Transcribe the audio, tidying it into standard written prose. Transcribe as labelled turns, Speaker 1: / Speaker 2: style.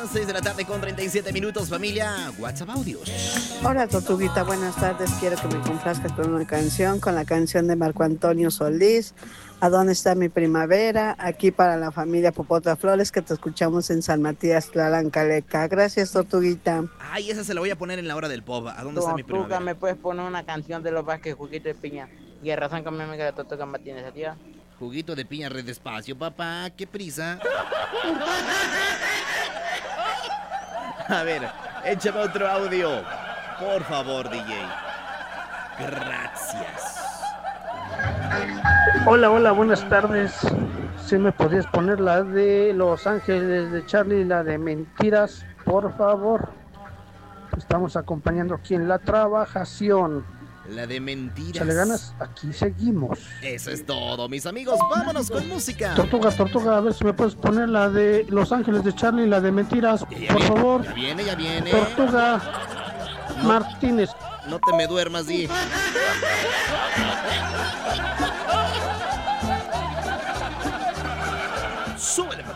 Speaker 1: 6 de la tarde con 37 minutos, familia. WhatsApp audios.
Speaker 2: Hola, Tortuguita, buenas tardes. Quiero que me complazcas con una canción, con la canción de Marco Antonio Solís. ¿A dónde está mi primavera? Aquí para la familia Popota Flores, que te escuchamos en San Matías, Tlalancalecá. Gracias, Tortuguita.
Speaker 1: Ay, esa se la voy a poner en la hora del pop. ¿A dónde está mi
Speaker 3: Tortuga,
Speaker 1: primavera?
Speaker 3: ¿me puedes poner una canción de los Vázquez, Juguito de Piña? Y a razón con mi amiga la Tortuga Martínez, tía.
Speaker 1: Juguito de piña, red despacio, papá. Qué prisa. A ver, échame otro audio. Por favor, DJ. Gracias.
Speaker 4: Hola, buenas tardes. Si me podías poner la de Los Ángeles de Charlie, la de Mentiras, por favor. Estamos acompañando aquí en la trabajación.
Speaker 1: La de mentiras.
Speaker 4: Chale ganas, aquí seguimos.
Speaker 1: Eso es todo, mis amigos. Vámonos con música.
Speaker 4: Tortuga, a ver si me puedes poner la de Los Ángeles de Charlie, la de Mentiras, por favor.
Speaker 1: Ya viene.
Speaker 4: Tortuga Martínez.
Speaker 1: No te me duermas, Di. Súbele, papá.